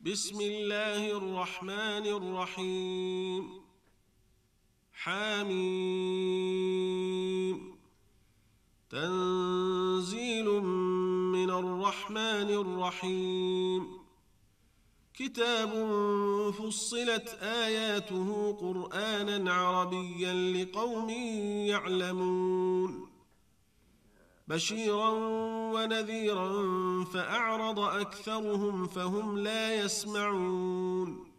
بسم الله الرحمن الرحيم. حميم. تنزيل من الرحمن الرحيم. كتاب فصلت آياته قرآنا عربيا لقوم يعلمون. بشيرا ونذيرا فأعرض أكثرهم فهم لا يسمعون.